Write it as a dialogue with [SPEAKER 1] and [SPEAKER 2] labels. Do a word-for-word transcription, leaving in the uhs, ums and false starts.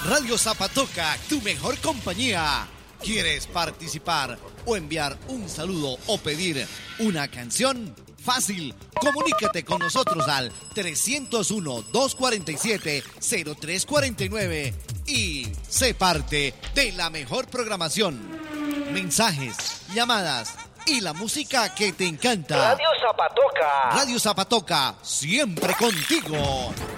[SPEAKER 1] Radio Zapatoca, tu mejor compañía. ¿Quieres participar o enviar un saludo o pedir una canción? Fácil, comunícate con nosotros al trescientos uno, doscientos cuarenta y siete, cero tres cuarenta y nueve y sé parte de la mejor programación. Mensajes, llamadas y la música que te encanta.
[SPEAKER 2] Radio Zapatoca.
[SPEAKER 1] Radio Zapatoca, siempre contigo.